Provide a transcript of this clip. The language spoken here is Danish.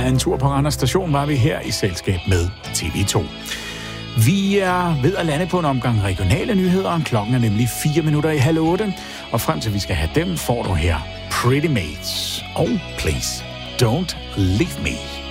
af en tur på Randers Station var vi her i selskab med TV2. Vi er ved at lande på en omgang regionale nyheder. Klokken er nemlig 7:04. Og frem til vi skal have dem, får du her Pretty Mates og Please Don't Leave Me.